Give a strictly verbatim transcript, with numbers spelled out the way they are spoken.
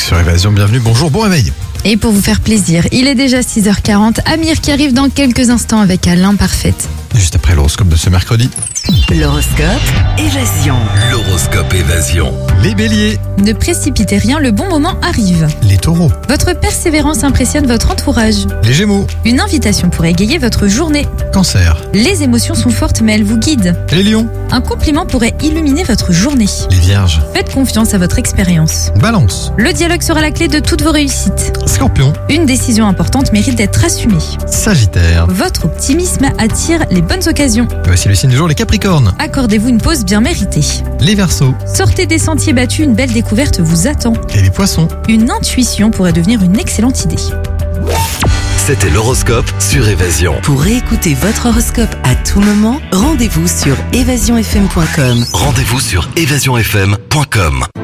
sur Évasion, bienvenue, bonjour, bon réveil. Et pour vous faire plaisir, il est déjà six heures quarante, Amir qui arrive dans quelques instants avec Alain Parfaite. Juste après l'horoscope de ce mercredi. L'horoscope Évasion. L'horoscope Évasion. Les béliers, Ne précipitez rien, le bon moment arrive. les taureaux, Votre persévérance impressionne votre entourage. les gémeaux, Une invitation pourrait égayer votre journée. cancer, Les émotions sont fortes mais elles vous guident. les lions, Un compliment pourrait illuminer votre journée. les vierges, Faites confiance à votre expérience. balance, Le dialogue sera la clé de toutes vos réussites. scorpion, Une décision importante mérite d'être assumée. sagittaire. Votre optimisme attire les bonnes occasions. Voici le signe du jour, les capricornes, Accordez-vous une pause bien méritée. les verseaux Sortez des sentiers battus, une belle découverte vous attend. et les poissons. Une intuition pourrait devenir une excellente idée. C'était l'horoscope sur Évasion. Pour réécouter votre horoscope à tout moment, rendez-vous sur évasion f m point com. Rendez-vous sur évasion f m point com.